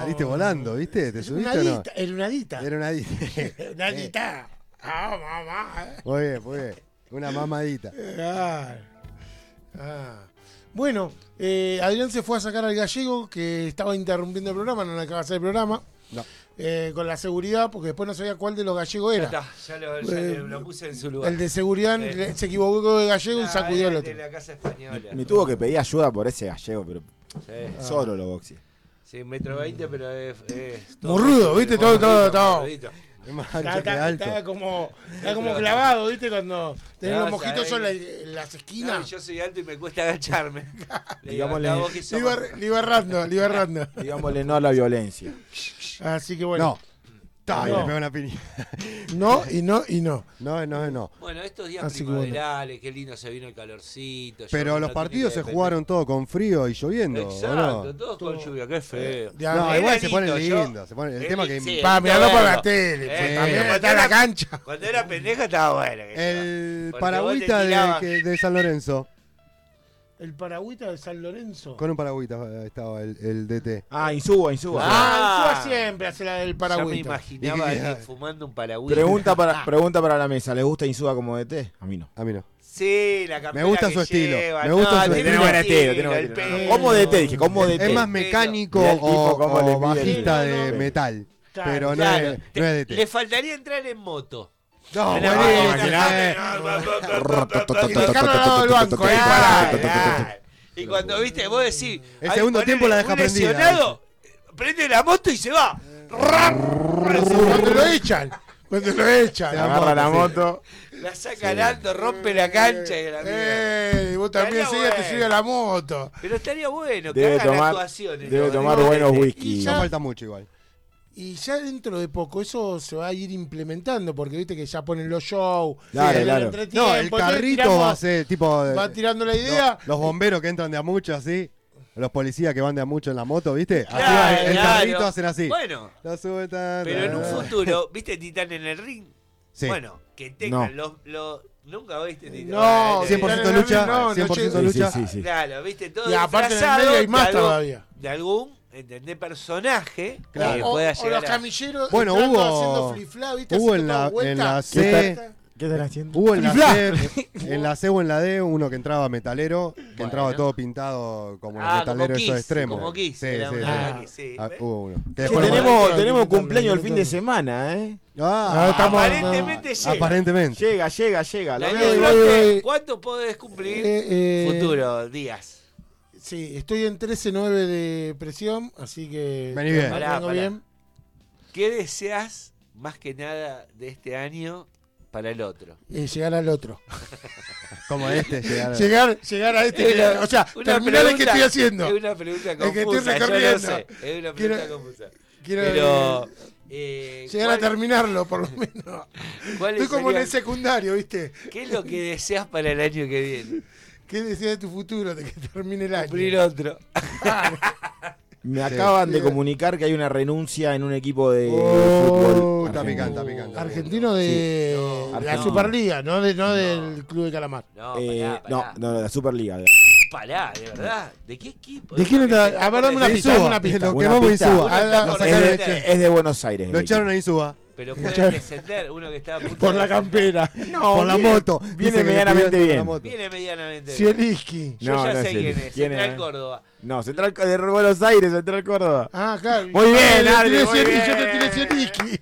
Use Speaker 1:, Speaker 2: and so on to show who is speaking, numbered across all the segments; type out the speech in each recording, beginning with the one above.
Speaker 1: Saliste volando, ¿viste? ¿Te subiste o no?
Speaker 2: Era una dita.
Speaker 1: Era una dita.
Speaker 2: Una dita. Ah, mamá.
Speaker 1: Muy bien, muy bien. Una mamadita.
Speaker 2: Bueno, Adrián se fue a sacar al gallego que estaba interrumpiendo el programa, no le acaba de hacer el programa.
Speaker 1: No.
Speaker 2: Con la seguridad, porque después no sabía cuál de los gallegos era.
Speaker 3: Ya lo puse en su lugar.
Speaker 2: El de seguridad se equivocó de gallego y sacudió al otro.
Speaker 3: De la casa española.
Speaker 4: Me tuvo que pedir ayuda por ese gallego, pero solo lo boxeé.
Speaker 3: Sí, 1,20 m, pero es
Speaker 2: muy rudo, ¿viste? Todo.
Speaker 1: Es más ancho que alto.
Speaker 2: Está como clavado, ¿viste? Cuando tenés los mojitos en las esquinas.
Speaker 3: No, yo soy alto y me cuesta agacharme.
Speaker 4: Digámosle,
Speaker 2: le iba errando.
Speaker 4: Digámosle no a la violencia.
Speaker 2: Así que bueno.
Speaker 1: No.
Speaker 2: No.
Speaker 1: Le pegó una piña.
Speaker 2: No.
Speaker 1: No.
Speaker 3: Bueno, estos días
Speaker 2: Así que
Speaker 3: primaverales, qué lindo se vino el calorcito.
Speaker 1: Pero los partidos se jugaron todo con frío y lloviendo.
Speaker 3: Exacto,
Speaker 1: ¿o no?
Speaker 3: todos con lluvia, qué feo.
Speaker 1: No, igual se pone
Speaker 3: lindo,
Speaker 1: lindo. El tema que...
Speaker 3: sí,
Speaker 2: Miralo por la tele. También está en la cancha.
Speaker 3: Cuando era pendeja estaba bueno.
Speaker 1: El
Speaker 3: Porque
Speaker 1: paragüita
Speaker 3: vos te tirabas.
Speaker 1: de San Lorenzo.
Speaker 2: El paragüita de San Lorenzo.
Speaker 1: Con un paragüita estaba el DT.
Speaker 4: Insúa.
Speaker 2: Insúa siempre hace la del
Speaker 3: Ya me
Speaker 2: paragüita.
Speaker 3: imaginaba a alguien fumando un paragüita.
Speaker 4: Pregunta para la mesa. ¿Les gusta Insúa como DT? A mí no.
Speaker 1: A mí no.
Speaker 3: Sí, la campera
Speaker 1: Me gusta
Speaker 3: que
Speaker 1: su estilo.
Speaker 3: lleva.
Speaker 1: Me gusta su
Speaker 3: tiene
Speaker 1: estilo.
Speaker 3: buen
Speaker 4: Tiene
Speaker 3: el pelo.
Speaker 4: ¿Cómo DT? Dije, ¿cómo DT?
Speaker 1: Es más mecánico
Speaker 4: Mirá el tipo cómo le
Speaker 1: o
Speaker 4: pide el
Speaker 1: bajista
Speaker 2: pelo.
Speaker 1: de metal.
Speaker 2: Claro,
Speaker 1: Pero no
Speaker 3: Claro,
Speaker 1: es DT.
Speaker 3: le faltaría entrar en moto.
Speaker 1: No,
Speaker 3: En la
Speaker 1: buenísimo.
Speaker 3: máquina.
Speaker 2: Y dejarlo al lado del banco, ahí parado.
Speaker 3: Claro. Y cuando viste, vos decís.
Speaker 1: El
Speaker 3: ahí
Speaker 1: segundo
Speaker 3: ponele
Speaker 1: tiempo la deja
Speaker 3: un
Speaker 1: prendida,
Speaker 3: lesionado, prende la moto y se va.
Speaker 2: Cuando lo echan.
Speaker 4: Se agarra la moto.
Speaker 3: La saca al alto, rompe la cancha y la mierda.
Speaker 2: Vos también
Speaker 3: Estaría
Speaker 2: te
Speaker 3: bueno.
Speaker 2: sube a la moto.
Speaker 3: Pero estaría bueno que
Speaker 4: Debe
Speaker 3: hagan
Speaker 4: tomar-
Speaker 3: actuaciones.
Speaker 4: debe
Speaker 3: ¿no?
Speaker 4: tomar
Speaker 3: Digo,
Speaker 4: buenos
Speaker 3: desde-
Speaker 4: whisky.
Speaker 1: No falta mucho igual.
Speaker 2: Y ya dentro de poco eso se va a ir implementando, porque viste que ya ponen los shows,
Speaker 4: Claro,
Speaker 2: el
Speaker 4: claro.
Speaker 2: entretiempo,
Speaker 1: No, el
Speaker 2: entonces
Speaker 1: carrito
Speaker 2: tiramos-
Speaker 1: va a ser tipo...
Speaker 2: va tirando la idea.
Speaker 1: Los bomberos que entran de a mucho así. Los policías que van de a mucho en la moto, ¿viste? Así
Speaker 3: Claro,
Speaker 1: va, el
Speaker 3: claro.
Speaker 1: carrito hacen así.
Speaker 3: Bueno,
Speaker 1: Lo suben, ta,
Speaker 3: pero en un
Speaker 1: ta.
Speaker 3: futuro, ¿viste Titán en el ring?
Speaker 1: Sí.
Speaker 3: Bueno, que tengan los nunca viste Titán.
Speaker 2: No,
Speaker 1: 100% lucha,
Speaker 2: no,
Speaker 1: 100%
Speaker 2: no
Speaker 1: lucha.
Speaker 4: Sí.
Speaker 3: Claro, viste, todo
Speaker 2: Y aparte en el
Speaker 3: disfrazado
Speaker 2: medio hay más
Speaker 3: de algún-
Speaker 2: todavía.
Speaker 3: De algún, ¿entendés? Personaje
Speaker 1: Claro.
Speaker 3: que
Speaker 2: O
Speaker 3: pueda
Speaker 2: los
Speaker 3: llegar a...
Speaker 2: camilleros
Speaker 1: Bueno,
Speaker 2: entrando,
Speaker 1: hubo-
Speaker 2: haciendo flip-flap, ¿viste?
Speaker 1: hubo
Speaker 2: haciendo
Speaker 1: en la-
Speaker 2: toda vuelta.
Speaker 1: en la
Speaker 4: C- ¿Qué están haciendo?
Speaker 1: Hubo en la
Speaker 2: Flip-flap.
Speaker 1: C, en la C o en la D uno que entraba metalero, que
Speaker 3: Bueno.
Speaker 1: entraba todo pintado como los
Speaker 3: Ah,
Speaker 1: metaleros
Speaker 3: como
Speaker 1: esos
Speaker 3: Kiss,
Speaker 1: extremos.
Speaker 3: como Kiss,
Speaker 1: Sí,
Speaker 3: era
Speaker 1: sí,
Speaker 3: una
Speaker 1: sí.
Speaker 3: Kiss, sí.
Speaker 1: Hubo uno. Que
Speaker 4: Che,
Speaker 1: después-
Speaker 4: tenemos cumpleaños el fin de semana, ¿eh?
Speaker 2: Estamos-
Speaker 3: Aparentemente llega.
Speaker 1: Aparentemente.
Speaker 4: Llega. Lo
Speaker 3: Daniel
Speaker 4: veo.
Speaker 3: Fronte, ¿cuánto podés cumplir?
Speaker 2: Futuro.
Speaker 3: Días.
Speaker 2: Sí, estoy en 13.9 de presión, así que
Speaker 1: Vení bien.
Speaker 2: me
Speaker 3: Pará.
Speaker 2: vengo bien.
Speaker 3: ¿Qué deseas más que nada de este año para el otro?
Speaker 2: Llegar al otro.
Speaker 1: Como este.
Speaker 2: Llegar a este. O sea,
Speaker 3: Una
Speaker 2: terminar el que
Speaker 3: pregunta-
Speaker 2: estoy haciendo.
Speaker 3: Es una pregunta
Speaker 2: El que estoy
Speaker 3: confusa, yo lo
Speaker 2: recorriendo.
Speaker 3: sé. Es una pregunta
Speaker 2: Quiero-
Speaker 3: confusa.
Speaker 2: Quiero
Speaker 3: Pero...
Speaker 2: llegar a terminarlo, por lo menos.
Speaker 3: ¿cuáles
Speaker 2: Estoy como en el
Speaker 3: serían-
Speaker 2: secundario, ¿viste?
Speaker 3: ¿Qué es lo que deseas para el año que viene?
Speaker 2: ¿Qué decías de tu futuro, de que termine el año?
Speaker 3: Cumplir otro.
Speaker 4: Me acaban de comunicar que hay una renuncia en un equipo de
Speaker 1: Está
Speaker 4: fútbol. argentino.
Speaker 1: picante, está picante.
Speaker 2: Argentino de
Speaker 3: No,
Speaker 2: la
Speaker 3: no.
Speaker 2: Superliga, no del Club de Calamar.
Speaker 3: No,
Speaker 4: No,
Speaker 3: pará.
Speaker 4: de la Superliga.
Speaker 3: Pará, de verdad. ¿De qué equipo?
Speaker 2: ¿De quién está? A ver, dame una
Speaker 1: De
Speaker 2: pista, dame
Speaker 1: Insúa,
Speaker 2: una pista.
Speaker 1: lo
Speaker 4: Una
Speaker 1: quemamos
Speaker 4: pista.
Speaker 1: Insúa.
Speaker 3: Uno está por
Speaker 1: sacaron
Speaker 3: descender.
Speaker 4: Es de Buenos Aires.
Speaker 1: Lo
Speaker 4: el
Speaker 1: echaron a Insúa.
Speaker 3: Pero puede descender uno que está a punto
Speaker 2: Por
Speaker 3: de
Speaker 2: la campera.
Speaker 4: No,
Speaker 1: Por la
Speaker 4: viene-
Speaker 1: moto.
Speaker 4: Viene
Speaker 1: Dice que le
Speaker 4: medianamente
Speaker 1: pidió
Speaker 4: bien.
Speaker 1: la moto.
Speaker 3: Viene medianamente. bien.
Speaker 2: Cieliski.
Speaker 3: Yo
Speaker 4: No,
Speaker 3: ya
Speaker 4: no
Speaker 3: sé
Speaker 4: es
Speaker 3: quién
Speaker 4: él.
Speaker 3: es.
Speaker 4: ¿Quién
Speaker 3: Central
Speaker 4: es?
Speaker 3: Córdoba.
Speaker 4: No, Central de Buenos Aires, Central Córdoba.
Speaker 2: Ah, claro.
Speaker 4: Muy bien,
Speaker 2: Yo
Speaker 4: Adri,
Speaker 2: le
Speaker 4: muy
Speaker 2: tiré
Speaker 4: bien.
Speaker 2: Yo te tiré Cieliski.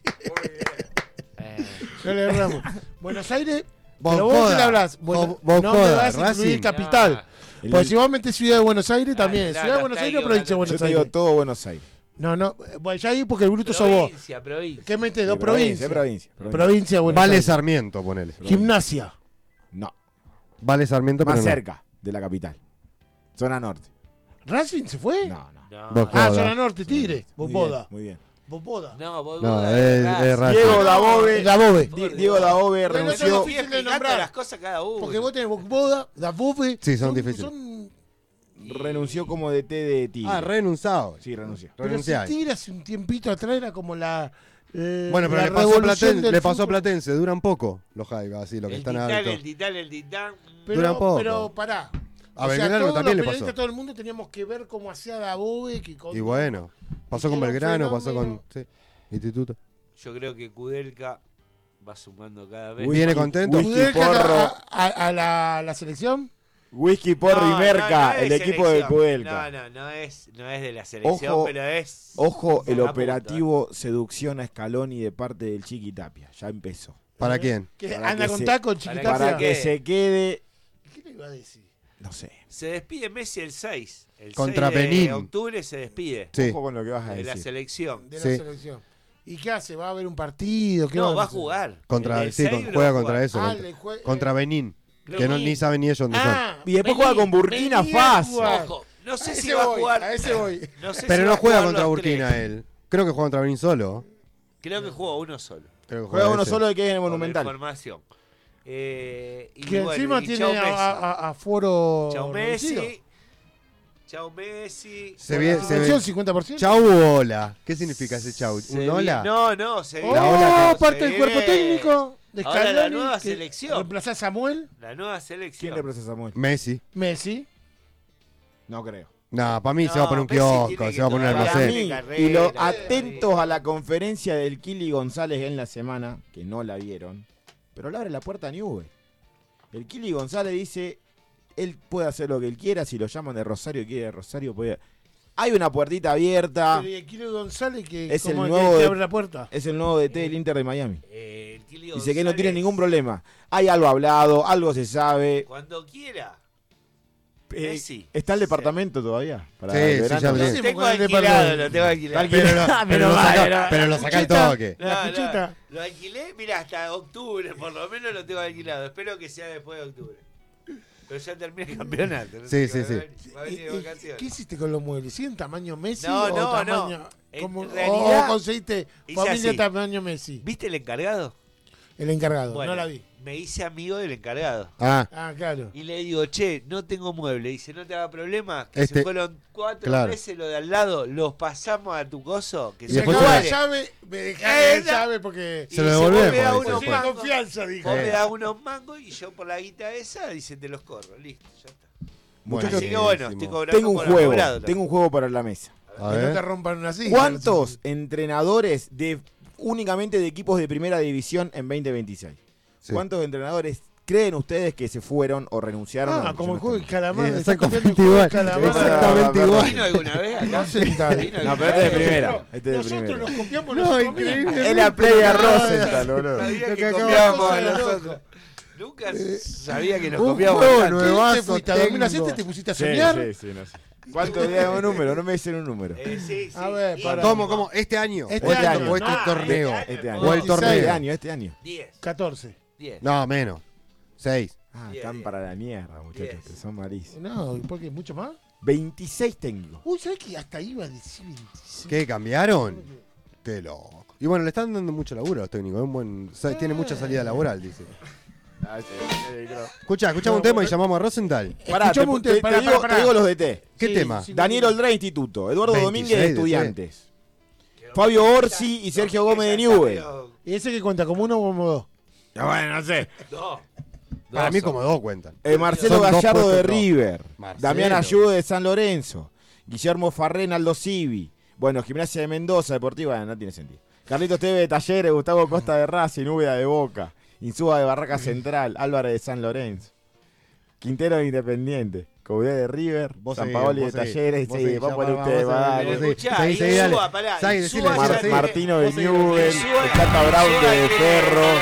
Speaker 2: No le erramos. Buenos Aires. Pero vos
Speaker 1: Bocoda.
Speaker 2: te le hablas. Bueno,
Speaker 1: Bocoda,
Speaker 2: no me vas a
Speaker 1: Racing.
Speaker 2: incluir capital.
Speaker 4: El-
Speaker 2: Porque si vos metés Ciudad de Buenos Aires también.
Speaker 3: claro,
Speaker 2: Ciudad de Buenos
Speaker 3: está
Speaker 2: Aires o
Speaker 3: ahí,
Speaker 2: provincia de
Speaker 3: Yo
Speaker 4: Yo
Speaker 2: Buenos
Speaker 4: te digo
Speaker 2: Aires.
Speaker 4: todo Buenos Aires.
Speaker 2: No. Bueno, ya ahí porque el bruto sos vos.
Speaker 3: Provincia.
Speaker 2: ¿Qué metés? Dos
Speaker 4: De
Speaker 2: provincias.
Speaker 4: provincia.
Speaker 2: Provincia de Buenos
Speaker 1: Vale
Speaker 2: Aires.
Speaker 1: Sarmiento, ponele.
Speaker 2: Gimnasia.
Speaker 4: No,
Speaker 1: Vale Sarmiento, pero
Speaker 4: más
Speaker 1: no.
Speaker 4: cerca de la capital. Zona norte.
Speaker 2: ¿Racing se fue?
Speaker 4: No.
Speaker 3: No,
Speaker 1: Boca.
Speaker 2: Ah,
Speaker 1: Boda.
Speaker 2: zona norte, Tigre. Boboda.
Speaker 4: Muy bien.
Speaker 2: Boboda.
Speaker 3: no, vos
Speaker 1: No,
Speaker 3: dudás,
Speaker 1: es
Speaker 3: Racing.
Speaker 1: Racing.
Speaker 4: Diego Dabove.
Speaker 2: Dabove.
Speaker 4: Diego Dabove
Speaker 2: Bueno,
Speaker 4: renunció.
Speaker 2: eso
Speaker 3: Fui
Speaker 2: difícil de
Speaker 3: explicando
Speaker 2: nombrar.
Speaker 3: las cosas cada uno.
Speaker 2: Porque vos tenés Boboda, Dabove.
Speaker 1: Sí, son difíciles.
Speaker 4: Renunció como DT de Tigre.
Speaker 1: Ah, renunciado.
Speaker 4: Sí, renunció.
Speaker 2: Pero si
Speaker 1: Renunciar.
Speaker 2: Tigre hace un tiempito atrás era como la.
Speaker 1: Bueno, pero
Speaker 2: la
Speaker 1: le pasó, a
Speaker 2: revolución
Speaker 1: Platense,
Speaker 2: del
Speaker 1: le pasó a
Speaker 2: fútbol.
Speaker 1: Platense, duran poco los Jaivas, así, los que
Speaker 3: el
Speaker 1: están
Speaker 3: titán,
Speaker 1: altos.
Speaker 3: el titán.
Speaker 1: Duran poco.
Speaker 2: Pero pará.
Speaker 1: A
Speaker 2: O sea,
Speaker 1: Belgrano
Speaker 2: todos
Speaker 1: también
Speaker 2: los
Speaker 1: le pasó.
Speaker 2: periodistas, todo el mundo teníamos que ver cómo hacía Dabove.
Speaker 1: Y bueno, Pasó con
Speaker 2: Quedó un
Speaker 1: Belgrano, pasó con
Speaker 2: fenómeno.
Speaker 1: sí, Instituto.
Speaker 3: Yo creo que Kudelka va sumando cada vez.
Speaker 4: Uy,
Speaker 1: Viene contento.
Speaker 4: Whisky
Speaker 2: Kudelka
Speaker 4: Porro,
Speaker 2: a la selección.
Speaker 4: Whisky Porro y Merca,
Speaker 3: no es
Speaker 4: el equipo de
Speaker 3: selección.
Speaker 4: Kudelka.
Speaker 3: No es de la selección,
Speaker 4: Ojo,
Speaker 3: pero es.
Speaker 4: Ojo, el
Speaker 3: Apunta.
Speaker 4: operativo seducción a Scaloni de parte del Chiqui Tapia. Ya empezó.
Speaker 1: ¿Para quién?
Speaker 2: Que
Speaker 4: Para
Speaker 2: anda
Speaker 4: que
Speaker 2: con
Speaker 4: se-
Speaker 2: taco,
Speaker 3: para
Speaker 2: Chiquitapia.
Speaker 4: Para que
Speaker 3: ¿Qué?
Speaker 4: se quede,
Speaker 2: ¿Qué le iba a decir?
Speaker 4: no sé.
Speaker 3: Se despide Messi el 6. El
Speaker 1: Contra
Speaker 3: 6 de
Speaker 1: Benín.
Speaker 3: octubre se despide
Speaker 1: Sí.
Speaker 4: Ojo con lo que vas a
Speaker 3: de la
Speaker 4: decir.
Speaker 3: selección.
Speaker 2: De la
Speaker 1: Sí.
Speaker 2: selección. ¿Y qué hace? ¿Va a haber un partido? ¿Qué
Speaker 3: No, va a
Speaker 2: hacer?
Speaker 3: jugar.
Speaker 1: Contra,
Speaker 3: El
Speaker 1: sí,
Speaker 3: 6
Speaker 1: con-
Speaker 3: lo
Speaker 1: juega
Speaker 3: va a
Speaker 1: contra
Speaker 3: jugar.
Speaker 1: eso.
Speaker 2: Ah,
Speaker 1: contra,
Speaker 2: le jue-
Speaker 1: contra Benín.
Speaker 3: Creo
Speaker 1: Que no,
Speaker 3: que-
Speaker 1: ni saben ni ellos dónde son.
Speaker 2: Ah,
Speaker 4: Y después juega con Burkina
Speaker 2: venía
Speaker 4: Faso.
Speaker 2: jugar.
Speaker 3: Ojo, no sé
Speaker 2: A
Speaker 3: si
Speaker 2: ese
Speaker 3: va a
Speaker 2: voy,
Speaker 3: jugar.
Speaker 2: a ese voy.
Speaker 3: No sé
Speaker 1: Pero
Speaker 3: si
Speaker 1: no
Speaker 3: va a
Speaker 1: juega
Speaker 3: jugar
Speaker 1: contra
Speaker 3: los
Speaker 1: Burkina
Speaker 3: tres.
Speaker 1: él. Creo que juega contra Benín solo.
Speaker 3: Creo que juega uno solo.
Speaker 1: Creo que
Speaker 4: Juega uno
Speaker 1: ese.
Speaker 4: solo de que es en el
Speaker 3: Por la
Speaker 4: Monumental.
Speaker 3: información. Y
Speaker 2: Que
Speaker 3: bueno,
Speaker 2: encima
Speaker 3: y
Speaker 2: tiene
Speaker 3: chau Messi.
Speaker 2: a Foro.
Speaker 3: Chau
Speaker 2: reducido.
Speaker 3: Messi. Chau Messi.
Speaker 1: Se ve-
Speaker 2: La
Speaker 1: se ve-
Speaker 2: selección 50%.
Speaker 1: Chau o hola. ¿Qué significa ese chau?
Speaker 3: Se
Speaker 1: ¿Un
Speaker 3: vi-
Speaker 1: hola?
Speaker 3: No, se
Speaker 2: Oh,
Speaker 1: La ola que-
Speaker 2: parte
Speaker 3: se
Speaker 2: del cuerpo
Speaker 3: viene
Speaker 2: técnico de
Speaker 3: Ahora la
Speaker 2: Scaloni,
Speaker 3: nueva
Speaker 2: que
Speaker 3: selección.
Speaker 2: reemplazó a Samuel,
Speaker 3: La nueva
Speaker 4: ¿Quién
Speaker 3: selección.
Speaker 4: reemplaza a Samuel?
Speaker 1: Messi.
Speaker 2: Messi.
Speaker 4: No creo.
Speaker 1: No, para mí se
Speaker 3: No,
Speaker 1: va a poner un
Speaker 3: Messi
Speaker 1: kiosco,
Speaker 3: tiene
Speaker 1: se va a poner
Speaker 3: que
Speaker 1: el
Speaker 3: tomar
Speaker 4: Para
Speaker 1: almacén.
Speaker 4: mí,
Speaker 3: carrera,
Speaker 4: y lo
Speaker 3: carrera.
Speaker 4: atentos a la conferencia del Kili González en la semana, que no la vieron, pero le abre la puerta a Newell. El Kili González dice, él puede hacer lo que él quiera, si lo llaman de Rosario y quiere de Rosario, puede... Hay una puertita abierta,
Speaker 2: Pero y el Kilo González que
Speaker 4: Es
Speaker 2: como
Speaker 4: el
Speaker 2: que
Speaker 4: nuevo
Speaker 2: te
Speaker 4: de-
Speaker 2: abre la puerta.
Speaker 4: es el nuevo DT del Inter de Miami.
Speaker 3: El Kili
Speaker 4: Dice que no tiene
Speaker 3: González,
Speaker 4: ningún problema. Hay algo hablado, algo se sabe.
Speaker 3: Cuando quiera.
Speaker 4: Eh,
Speaker 3: Messi.
Speaker 4: ¿Está el departamento todavía? Para
Speaker 1: Sí,
Speaker 4: el
Speaker 1: sí,
Speaker 4: verano?
Speaker 1: ya
Speaker 2: ¿Qué
Speaker 1: hablé.
Speaker 2: hacemos
Speaker 3: Tengo
Speaker 2: con el
Speaker 3: alquilado,
Speaker 2: departamento?
Speaker 3: lo tengo alquilado.
Speaker 1: Pero lo saca al toque.
Speaker 2: La cuchita.
Speaker 3: Lo alquilé, mira, hasta octubre, por lo menos lo tengo alquilado. Espero que sea después de octubre. Pero ya termina el campeonato. no
Speaker 1: Sí,
Speaker 3: sé
Speaker 1: sí,
Speaker 3: qué va a venir de
Speaker 2: ¿Y
Speaker 3: vacaciones.
Speaker 2: qué hiciste con los muebles? ¿Siguen tamaño Messi
Speaker 3: No,
Speaker 2: o
Speaker 3: no,
Speaker 2: tamaño...
Speaker 3: no.
Speaker 2: como-
Speaker 3: En realidad,
Speaker 2: o conseguiste
Speaker 3: hice
Speaker 2: familia
Speaker 3: así.
Speaker 2: tamaño Messi?
Speaker 3: ¿Viste el encargado?
Speaker 2: El encargado,
Speaker 3: Bueno,
Speaker 2: no la vi.
Speaker 3: me hice amigo del encargado.
Speaker 1: Ah,
Speaker 2: Ah, claro.
Speaker 3: Y le digo, che, no tengo mueble. Dice, no te haga problema. Que
Speaker 1: Este-
Speaker 3: se fueron 4
Speaker 1: claro.
Speaker 3: meses lo de al lado. Los pasamos a tu coso. Que
Speaker 1: Y
Speaker 2: Se
Speaker 1: después
Speaker 2: acabó
Speaker 1: se
Speaker 2: la
Speaker 1: lo-
Speaker 2: llave, me dejaste la
Speaker 3: no.
Speaker 2: llave porque...
Speaker 1: Se lo
Speaker 3: dice,
Speaker 1: devolvemos,
Speaker 3: vos me das
Speaker 1: dice,
Speaker 3: unos
Speaker 1: sí.
Speaker 2: Sin
Speaker 3: mangos,
Speaker 2: confianza, dijo.
Speaker 3: vos me das unos mangos y yo por la guita esa, dice, te los corro. Listo, ya está.
Speaker 4: Muchachos,
Speaker 3: Así que bueno, estoy cobrando
Speaker 4: tengo un
Speaker 3: por
Speaker 4: juego,
Speaker 3: apurado también.
Speaker 4: tengo un juego para la mesa.
Speaker 1: a
Speaker 2: Que no te
Speaker 1: ver.
Speaker 2: rompan una silla.
Speaker 4: ¿Cuántos entrenadores de únicamente de equipos de primera división en 2026?
Speaker 1: Sí.
Speaker 4: ¿Cuántos entrenadores creen ustedes que se fueron o renunciaron?
Speaker 2: Ah,
Speaker 4: o
Speaker 2: como el
Speaker 4: no
Speaker 2: juego del
Speaker 4: están?
Speaker 2: calamar. está
Speaker 1: Exactamente
Speaker 2: copiando el juego del
Speaker 1: igual.
Speaker 2: calamar.
Speaker 1: Exactamente
Speaker 4: Ah,
Speaker 1: igual.
Speaker 3: ¿Vino alguna vez acá?
Speaker 2: No sé, tal.
Speaker 3: Vino
Speaker 4: No,
Speaker 3: alguna
Speaker 4: pero este es de
Speaker 3: vez.
Speaker 4: primera. Este es de
Speaker 2: Nosotros
Speaker 4: primera.
Speaker 2: nos copiamos
Speaker 1: No,
Speaker 2: los
Speaker 1: increíble.
Speaker 4: Es la play de Rosenthal, boludo.
Speaker 3: Sabía
Speaker 1: Lo
Speaker 3: que
Speaker 1: que acabo
Speaker 3: copiábamos
Speaker 2: de
Speaker 3: a
Speaker 2: hacer.
Speaker 3: nosotros. Nunca sabía que nos
Speaker 1: Un
Speaker 3: copiábamos
Speaker 1: juego
Speaker 3: tanto.
Speaker 1: nuevo.
Speaker 2: ¿Qué te
Speaker 1: Nuevazo
Speaker 2: fuiste a 2007?
Speaker 1: tengo.
Speaker 2: ¿Te pusiste a
Speaker 4: Sí,
Speaker 2: soñar?
Speaker 4: sí, sí, no sé. ¿Cuánto día un número? No me dicen un número.
Speaker 3: Sí, sí.
Speaker 2: A ver,
Speaker 3: Y-
Speaker 2: para.
Speaker 1: ¿Cómo? ¿Este año?
Speaker 2: Este
Speaker 1: ¿O este
Speaker 2: año.
Speaker 1: o este
Speaker 3: No,
Speaker 1: torneo?
Speaker 4: Este año.
Speaker 1: O el
Speaker 2: 26.
Speaker 1: torneo.
Speaker 4: Este año.
Speaker 3: 10.
Speaker 2: 14.
Speaker 3: 10.
Speaker 1: No, menos. 6.
Speaker 4: Ah,
Speaker 3: Bien,
Speaker 4: están
Speaker 3: bien.
Speaker 4: para la mierda, muchachos,
Speaker 3: 10.
Speaker 4: que son malísimos.
Speaker 2: No, porque mucho más.
Speaker 4: 26 técnicos.
Speaker 2: Uy, ¿sabes que hasta iba a decir 25?
Speaker 1: ¿Qué? ¿Cambiaron? Qué loco. Y bueno, le están dando mucho laburo a los técnicos. Es un buen, tiene mucha salida laboral, dice. Escuchamos un tema y llamamos a Rosenthal.
Speaker 4: Pará, te,
Speaker 2: Escuchame un
Speaker 4: te-
Speaker 2: tema,
Speaker 4: te
Speaker 2: pará,
Speaker 4: digo,
Speaker 2: pará.
Speaker 4: te digo los DT.
Speaker 1: ¿Qué
Speaker 2: Sí,
Speaker 1: tema?
Speaker 2: sí,
Speaker 4: Daniel Oldrá, Instituto. Eduardo
Speaker 1: 26
Speaker 4: Domínguez,
Speaker 1: de
Speaker 4: Estudiantes. Fabio Orsi y Sergio Gómez de Newell.
Speaker 2: ¿Y ese que cuenta como uno o como dos?
Speaker 4: Bueno, no sé.
Speaker 3: Dos.
Speaker 1: Para mí como dos cuentan.
Speaker 4: Marcelo
Speaker 1: Son dos
Speaker 4: Gallardo de
Speaker 1: puestos, no.
Speaker 4: River.
Speaker 1: Marcelo.
Speaker 4: Damián Ayude de San Lorenzo. Guillermo Farrén, Aldo Civi. Bueno, Gimnasia de Mendoza, Deportiva, no tiene sentido. Carlitos Teve de Talleres, Gustavo Costa de Racing, Úbeda de Boca. Insúa de Barraca Central, Álvarez de San Lorenzo. Quintero de Independiente. Coudé de River,
Speaker 1: Vos
Speaker 4: San
Speaker 1: seguí,
Speaker 4: Paoli de
Speaker 1: vos seguí,
Speaker 4: Talleres.
Speaker 1: vos
Speaker 4: Sí,
Speaker 1: seguí,
Speaker 4: vos
Speaker 1: ya
Speaker 4: poner
Speaker 1: vamos,
Speaker 4: ustedes,
Speaker 1: vamos a
Speaker 4: va,
Speaker 1: ver,
Speaker 4: dale.
Speaker 1: vos seguí.
Speaker 3: Escuchá,
Speaker 1: Seguí,
Speaker 3: y
Speaker 1: seguí, dale.
Speaker 3: Insúa, pará,
Speaker 1: Seguí,
Speaker 3: Insúa
Speaker 1: decile,
Speaker 3: ya
Speaker 1: decile.
Speaker 4: Martino de
Speaker 1: Vos seguí,
Speaker 4: Newell,
Speaker 3: Insúa-
Speaker 4: Tata Brown de
Speaker 3: Insúa-
Speaker 4: Ferro,